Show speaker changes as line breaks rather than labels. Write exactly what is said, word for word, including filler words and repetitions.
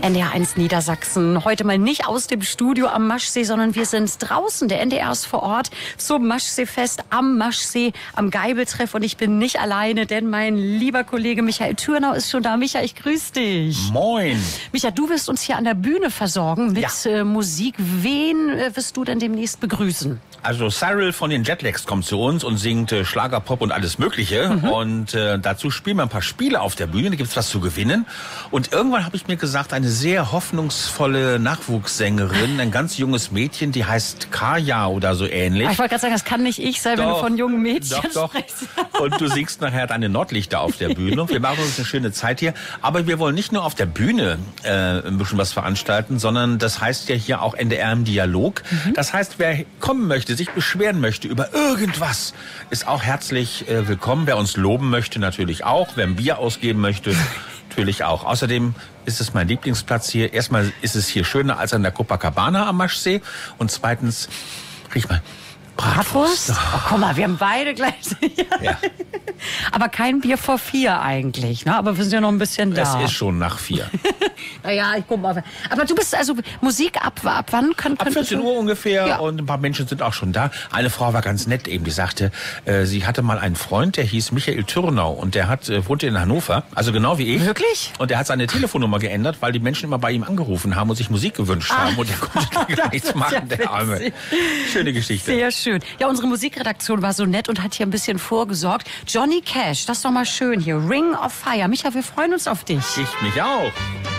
N D R eins Niedersachsen. Heute mal nicht aus dem Studio am Maschsee, sondern wir sind draußen. Der N D R ist vor Ort zum Maschseefest am Maschsee, am Geibeltreff. Und ich bin nicht alleine, denn mein lieber Kollege Michael Thürnau ist schon da. Michael, ich grüße dich.
Moin.
Michael, du wirst uns hier an der Bühne versorgen mit
Ja.
äh, Musik. Wen äh, wirst du denn demnächst begrüßen?
Also Cyril von den Jetlags kommt zu uns und singt äh, Schlager, Pop und alles Mögliche. Mhm. Und äh, dazu spielen wir ein paar Spiele auf der Bühne. Da gibt's was zu gewinnen. Und irgendwann habe ich mir gesagt, eine sehr hoffnungsvolle Nachwuchssängerin, ein ganz junges Mädchen, die heißt Kaya oder so ähnlich.
Ah, ich wollte gerade sagen, das kann nicht ich sein,
Doch,
wenn du von jungen Mädchen
doch, doch.
sprichst.
Und du singst nachher deine Nordlichter auf der Bühne. Und wir machen uns eine schöne Zeit hier. Aber wir wollen nicht nur auf der Bühne äh, ein bisschen was veranstalten, sondern das heißt ja hier auch N D R im Dialog. Mhm. Das heißt, wer kommen möchte, sich beschweren möchte über irgendwas, ist auch herzlich äh, willkommen. Wer uns loben möchte, natürlich auch. Wer ein Bier ausgeben möchte, natürlich auch. Außerdem ist es mein Lieblingsplatz hier. Erstmal ist es hier schöner als an der Copacabana am Maschsee. Und zweitens, riech mal,
Bratwurst?
Bratwurst.
Oh, guck mal, wir haben beide gleich.
Ja.
Aber kein Bier vor vier eigentlich, ne? Aber wir sind ja noch ein bisschen da.
Es ist schon nach vier.
Naja, ich guck mal. Aber du bist also Musik ab, ab wann? Könnt,
Ab vierzehn Uhr ungefähr,
ja.
Und ein paar Menschen sind auch schon da. Eine Frau war ganz nett eben, die sagte, äh, sie hatte mal einen Freund, der hieß Michael Thürnau und der hat äh, wohnte in Hannover, also genau wie ich.
Wirklich?
Und der hat seine Telefonnummer geändert, weil die Menschen immer bei ihm angerufen haben und sich Musik gewünscht
Ah,
haben und der konnte gar nichts machen,
ja
der Arme.
witzig.
Schöne Geschichte.
Sehr schön. Ja, unsere Musikredaktion war so nett und hat hier ein bisschen vorgesorgt. Johnny Cash, das ist doch mal schön hier. Ring of Fire. Micha, wir freuen uns auf dich.
Ich mich auch.